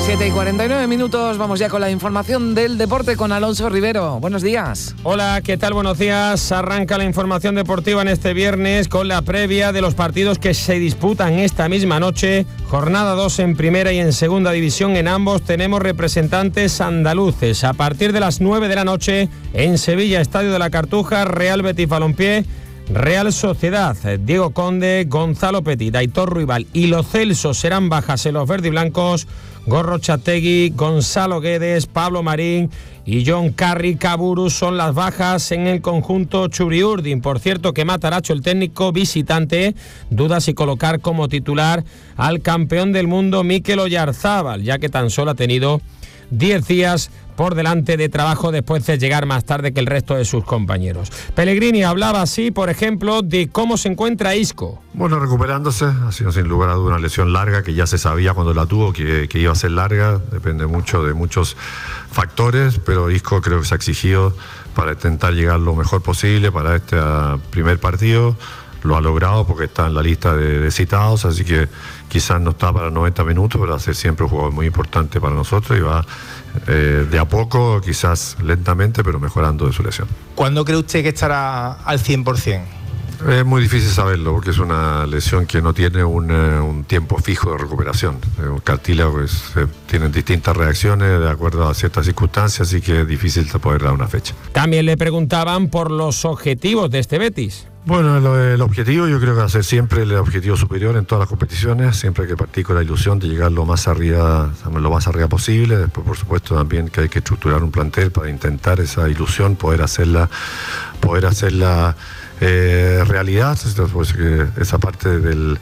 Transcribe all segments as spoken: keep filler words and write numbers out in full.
siete y cuarenta y nueve minutos, vamos ya con la información del deporte con Alonso Rivero. Buenos días. Hola, ¿qué tal? Buenos días. Arranca la información deportiva en este viernes con la previa de los partidos que se disputan esta misma noche. Jornada dos en primera y en segunda división. En ambos tenemos representantes andaluces. A partir de las nueve de la noche en Sevilla, Estadio de la Cartuja, Real Betis Balompié, Real Sociedad. Diego Conde, Gonzalo Petit, Aitor Ruibal y Lo Celso serán bajas en los verdiblancos. Gorro Chategui, Gonzalo Guedes, Pablo Marín y John Carri Caburu son las bajas en el conjunto Churiurdin. Por cierto que Mataracho, el técnico visitante, duda si colocar como titular al campeón del mundo Mikel Oyarzábal, ya que tan solo ha tenido diez días por delante de trabajo después de llegar más tarde que el resto de sus compañeros. Pellegrini hablaba así, por ejemplo, de cómo se encuentra Isco. Bueno, recuperándose, ha sido sin lugar a dudas una lesión larga que ya se sabía cuando la tuvo que, que iba a ser larga, depende mucho de muchos factores, pero Isco creo que se ha exigido para intentar llegar lo mejor posible para este uh, primer partido. Lo ha logrado porque está en la lista de, de citados, así que quizás no está para noventa minutos, pero va a ser siempre un jugador muy importante para nosotros y va eh, de a poco, quizás lentamente, pero mejorando de su lesión. ¿Cuándo cree usted que estará al cien por ciento? Es muy difícil saberlo porque es una lesión que no tiene un, un tiempo fijo de recuperación. Un cartílago que se, tienen distintas reacciones de acuerdo a ciertas circunstancias, así que es difícil poder dar una fecha. También le preguntaban por los objetivos de este Betis. Bueno, el, el objetivo yo creo que va a ser siempre el objetivo superior en todas las competiciones, siempre hay que partir con la ilusión de llegar lo más arriba, lo más arriba posible. Después, por supuesto, también que hay que estructurar un plantel para intentar esa ilusión, poder hacerla, poder hacerla eh, realidad. Pues que esa parte del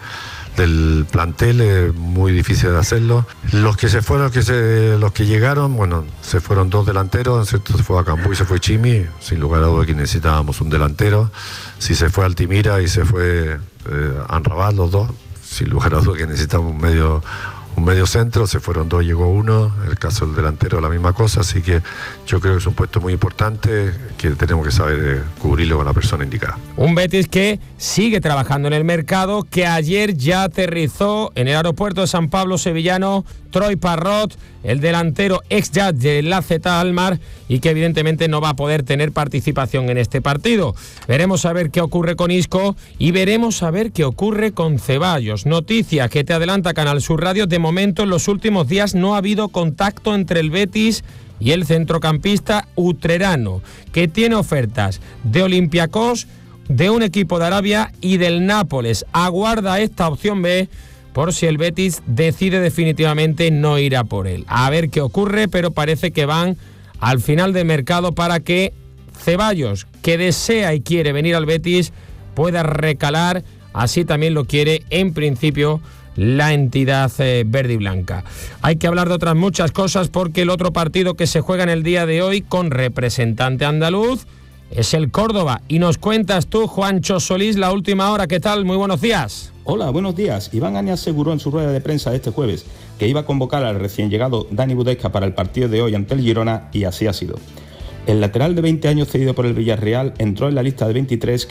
del plantel es muy difícil de hacerlo. Los que se fueron, que se, los que llegaron, bueno, se fueron dos delanteros, ¿cierto? Se fue a Cambú y se fue Chimi, sin lugar a dudas que necesitábamos un delantero. Si se fue Altimira y se fue eh, Anrabal, los dos, sin lugar a dudas que necesitamos un medio un medio centro, se fueron dos, llegó uno, en el caso del delantero la misma cosa, así que yo creo que es un puesto muy importante que tenemos que saber eh, cubrirlo con la persona indicada. Un Betis que sigue trabajando en el mercado, que ayer ya aterrizó en el aeropuerto de San Pablo sevillano Troy Parrot, el delantero ex ya de la Z Almar, y que evidentemente no va a poder tener participación en este partido. Veremos a ver qué ocurre con Isco y veremos a ver qué ocurre con Ceballos. Noticia que te adelanta Canal Sur Radio: de momento en los últimos días no ha habido contacto entre el Betis y el centrocampista utrerano, que tiene ofertas de Olympiacos, de un equipo de Arabia y del Nápoles. Aguarda esta opción B por si el Betis decide definitivamente no ir a por él. A ver qué ocurre, pero parece que van al final de mercado para que Ceballos, que desea y quiere venir al Betis, pueda recalar. Así también lo quiere en principio la entidad eh, verde y blanca. Hay que hablar de otras muchas cosas porque el otro partido que se juega en el día de hoy con representante andaluz es el Córdoba. Y nos cuentas tú, Juancho Solís, la última hora. ¿Qué tal? Muy buenos días. Hola, buenos días. Iván Ani aseguró en su rueda de prensa de este jueves que iba a convocar al recién llegado Dani Budesca para el partido de hoy ante el Girona, y así ha sido. El lateral de veinte años cedido por el Villarreal entró en la lista de veintitrés que